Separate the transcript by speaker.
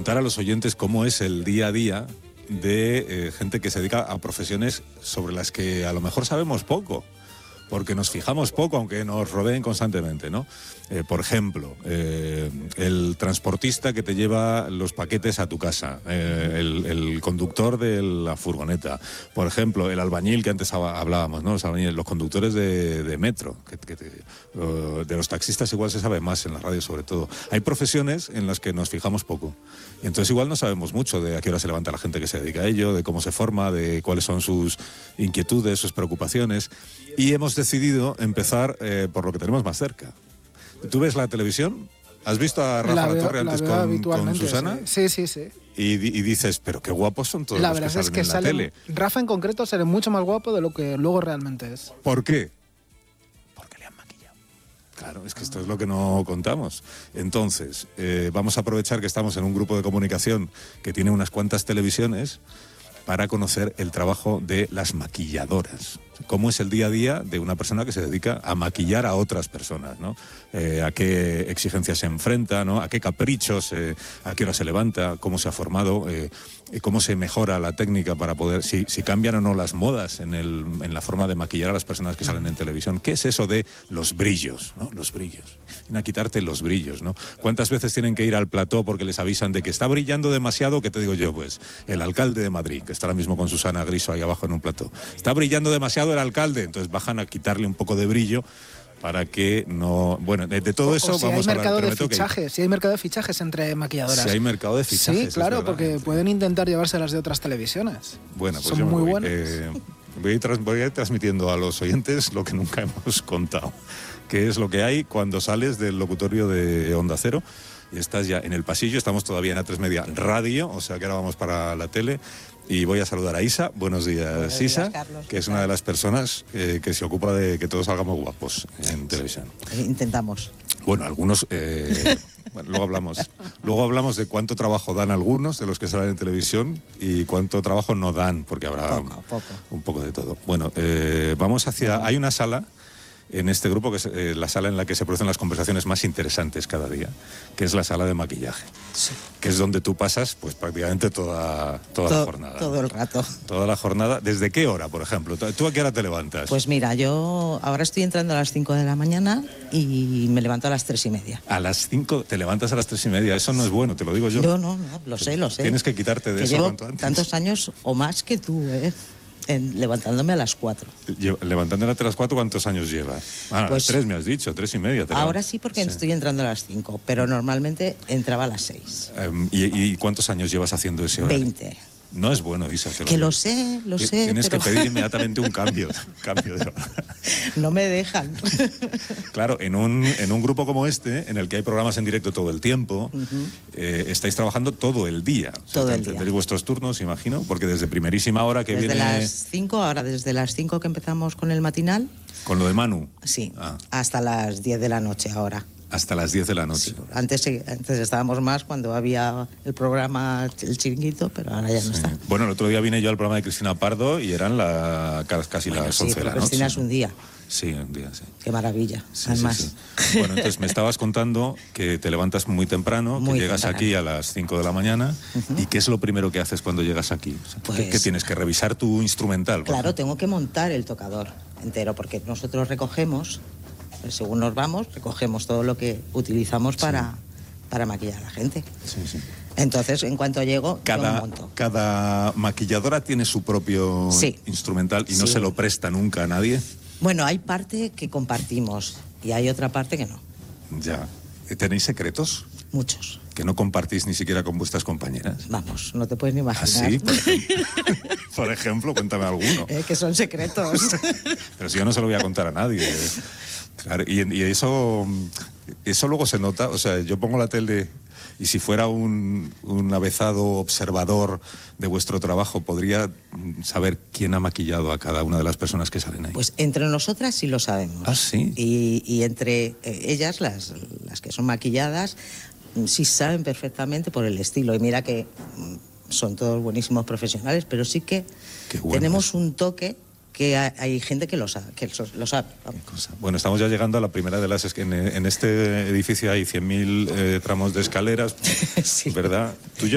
Speaker 1: contar a los oyentes cómo es el día a día de gente que se dedica a profesiones sobre las que a lo mejor sabemos poco, porque nos fijamos poco, aunque nos rodeen constantemente, ¿no? Por ejemplo, el transportista que te lleva los paquetes a tu casa, el conductor de la furgoneta, por ejemplo, el albañil que antes hablábamos, ¿no? Los conductores de metro, de los taxistas igual se sabe más en la radio sobre todo. Hay profesiones en las que nos fijamos poco, y entonces igual no sabemos mucho de a qué hora se levanta la gente que se dedica a ello, de cómo se forma, de cuáles son sus inquietudes, sus preocupaciones, y hemos decidido empezar por lo que tenemos más cerca. ¿Tú ves la televisión? ¿Has visto a Rafa La Torre antes con Susana?
Speaker 2: Sí.
Speaker 1: Y dices, pero qué guapos son todos los que salen en la tele.
Speaker 2: Rafa en concreto sale mucho más guapo de lo que luego realmente es.
Speaker 1: ¿Por qué? Porque le han maquillado. Claro, es que esto es lo que no contamos. Entonces, vamos a aprovechar que estamos en un grupo de comunicación que tiene unas cuantas televisiones para conocer el trabajo de las maquilladoras. Cómo es el día a día de una persona que se dedica a maquillar a otras personas, ¿no? A qué exigencias se enfrenta, ¿no? A qué caprichos, a qué hora se levanta, cómo se ha formado, cómo se mejora la técnica para poder, si cambian o no las modas en la forma de maquillar a las personas que salen en televisión. ¿Qué es eso de los brillos, ¿no? Los brillos. Vienen a quitarte los brillos, ¿no? ¿Cuántas veces tienen que ir al plató porque les avisan de que está brillando demasiado? ¿Qué te digo yo? Pues el alcalde de Madrid, que está ahora mismo con Susana Griso ahí abajo en un plató. Está brillando demasiado el alcalde, entonces bajan a quitarle un poco de brillo para que no... Bueno, de todo eso
Speaker 2: si
Speaker 1: vamos a hablar.
Speaker 2: Si hay mercado de fichajes entre maquilladoras.
Speaker 1: Si hay mercado de fichajes.
Speaker 2: Sí, claro, porque pueden intentar llevárselas de otras televisiones.
Speaker 1: Bueno, pues
Speaker 2: son muy buenas.
Speaker 1: Voy a ir transmitiendo a los oyentes lo que nunca hemos contado, que es lo que hay cuando sales del locutorio de Onda Cero y estás ya en el pasillo. Estamos todavía en A3 Media Radio, o sea que ahora vamos para la tele. Y voy a saludar a Isa. Buenos días, Isa, Carlos, que es una de las personas que se ocupa de que todos salgamos guapos en televisión.
Speaker 3: Intentamos.
Speaker 1: Bueno, algunos... bueno, luego hablamos de cuánto trabajo dan algunos de los que salen en televisión y cuánto trabajo no dan, porque habrá un poco de todo. Bueno, vamos hacia... Hay una sala en este grupo, que es la sala en la que se producen las conversaciones más interesantes cada día, que es la sala de maquillaje, sí, que es donde tú pasas pues prácticamente toda la jornada.
Speaker 3: Todo el rato.
Speaker 1: Toda la jornada. ¿Desde qué hora, por ejemplo? ¿Tú a qué hora te levantas?
Speaker 3: Pues mira, yo ahora estoy entrando a las 5 de la mañana y me levanto a las 3:30.
Speaker 1: ¿A las 5 te levantas a las 3:30? Eso no es bueno, te lo digo yo.
Speaker 3: Yo no, lo sé.
Speaker 1: Tienes que quitarte de eso cuanto antes.
Speaker 3: Tantos años o más que tú, levantándome a las 4.
Speaker 1: Levantándote a las 4, ¿cuántos años llevas? Pues, a las 3 me has dicho, 3:30.
Speaker 3: Ahora sí, porque estoy entrando a las 5, pero normalmente entraba a las 6.
Speaker 1: ¿Y cuántos años llevas haciendo ese horario?
Speaker 3: 20.
Speaker 1: No es bueno, Isa.
Speaker 3: Que lo sé.
Speaker 1: Tienes que pedir inmediatamente un cambio de...
Speaker 3: No me dejan.
Speaker 1: Claro, en un grupo como este, en el que hay programas en directo todo el tiempo, estáis trabajando todo el día.
Speaker 3: Todo el día.
Speaker 1: Tenéis vuestros turnos, imagino, porque desde primerísima hora que viene...
Speaker 3: Desde las 5 que empezamos con el matinal.
Speaker 1: ¿Con lo de Manu?
Speaker 3: Sí, hasta las 10 de la noche ahora.
Speaker 1: Hasta las 10 de la noche.
Speaker 3: Sí, antes estábamos más cuando había el programa El Chiringuito, pero ahora ya no está.
Speaker 1: Bueno, el otro día vine yo al programa de Cristina Pardo y eran casi las 11 de la noche.
Speaker 3: Cristina es un día.
Speaker 1: Sí, un día, sí.
Speaker 3: Qué maravilla, además.
Speaker 1: Sí. Bueno, entonces me estabas contando que te levantas muy temprano, que llegas aquí a las 5 de la mañana. ¿Y qué es lo primero que haces cuando llegas aquí? O sea, ¿qué tienes que revisar tu instrumental?
Speaker 3: Claro, tengo que montar el tocador entero, porque nosotros recogemos... Según nos vamos, recogemos todo lo que utilizamos para maquillar a la gente.
Speaker 1: Sí.
Speaker 3: Entonces, en cuanto llego, yo lo monto.
Speaker 1: ¿Cada maquilladora tiene su propio instrumental y no se lo presta nunca a nadie?
Speaker 3: Bueno, hay parte que compartimos y hay otra parte que no.
Speaker 1: Ya. ¿Tenéis secretos?
Speaker 3: Muchos.
Speaker 1: ¿Que no compartís ni siquiera con vuestras compañeras?
Speaker 3: Vamos, no te puedes ni imaginar.
Speaker 1: ¿Ah, sí? Por ejemplo, cuéntame alguno.
Speaker 3: Que son secretos.
Speaker 1: Pero si yo no se lo voy a contar a nadie. Claro, y eso luego se nota. O sea, yo pongo la tele y si fuera un avezado observador de vuestro trabajo, podría saber quién ha maquillado a cada una de las personas que salen ahí.
Speaker 3: Pues entre nosotras sí lo sabemos.
Speaker 1: ¿Ah, sí?
Speaker 3: Y entre ellas, las que son maquilladas, sí saben perfectamente por el estilo. Y mira que son todos buenísimos profesionales, pero sí que tenemos un toque que hay gente que lo sabe.
Speaker 1: Bueno, estamos ya llegando a la primera de las... En este edificio hay 100.000 tramos de escaleras, sí, ¿verdad?